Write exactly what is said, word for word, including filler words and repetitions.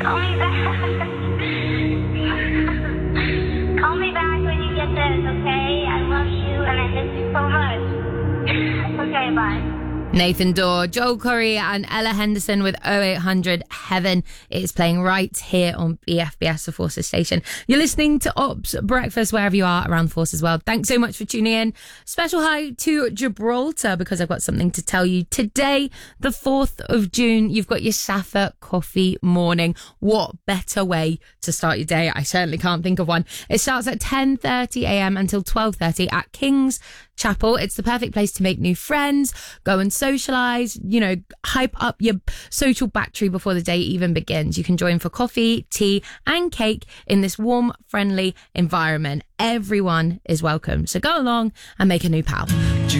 Call me back. Call me back when you get this, okay? I love you and I miss you so much. Okay, bye. Nathan Dorr, Joel Corey and Ella Henderson with oh eight hundred Heaven. It is playing right here on B F B S, the Forces station. You're listening to Ops Breakfast wherever you are around the Forces world. Thanks so much for tuning in. Special hi to Gibraltar because I've got something to tell you. Today, the fourth of June, you've got your Safa coffee morning. What better way to start your day? I certainly can't think of one. It starts at ten thirty a.m. until twelve thirty at King's Chapel. It's the perfect place to make new friends, go and socialise, you know, hype up your social battery before the day even begins. You can join for coffee, tea and cake in this warm, friendly environment. Everyone is welcome. So go along and make a new pal.